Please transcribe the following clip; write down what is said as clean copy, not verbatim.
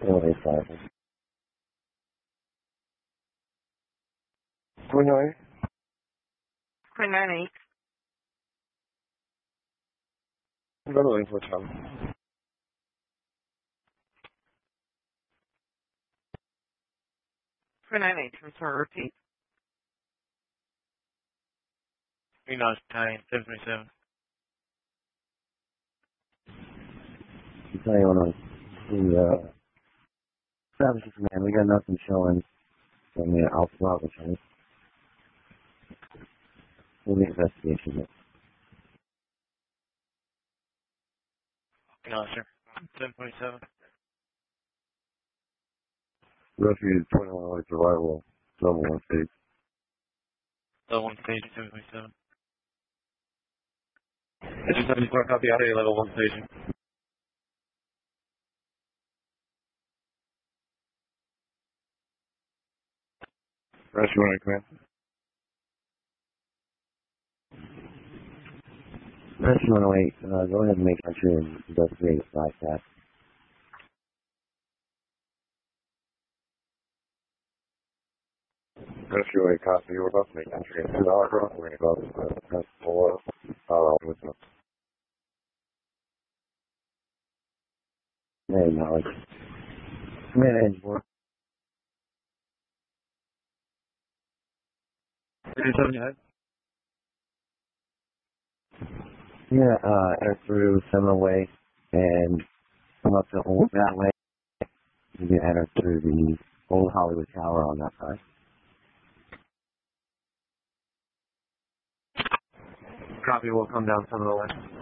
Really sorry. 29. 29.8. Go to Lincoln Town. 29.8. I'm sorry, repeat. 399, 727. I'm telling you what, the Travis man, we got nothing showing from the Alpha Bravo channel. We'll make investigation here. No, sir. 727. Refuge 21 Light Survival, level 1 stage. Level 1 station, 727. Engine 74, copy out here, level 1 station. Rescue 1 command. Rescue 108, go ahead and make entry and investigate like that. Rescue 8, copy. We're about to make entry into the harbor. We're going to go to the principal with us. Hey, knowledge. Come in, engine board. Engine 79. Yeah, enter through Seminole Way and come up the old that way. You can enter through the old Hollywood Tower on that side. Copy, we'll come down Seminole Way.